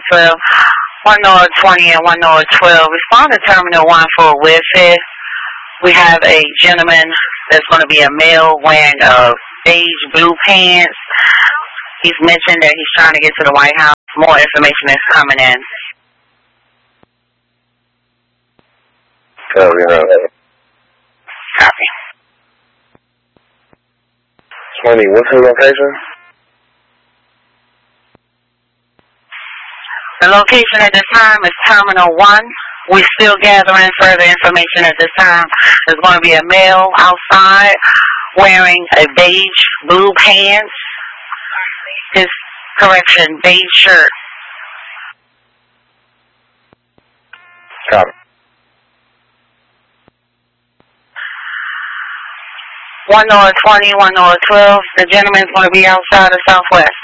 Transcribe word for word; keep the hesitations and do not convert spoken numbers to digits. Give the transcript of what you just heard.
twelve. one North twenty and one North twelve. Respond to Terminal one for welfare. We have a gentleman that's going to be a male wearing uh, beige blue pants. He's mentioned that he's trying to get to the White House. More information is coming in. Copy, no. Copy. twenty, what's your location? The location at this time is Terminal one. We're still gathering further information at this time. There's going to be a male outside wearing a beige blue pants. His correction, beige shirt. Copy. one North twenty, one North twelve. The gentleman's going to be outside of Southwest.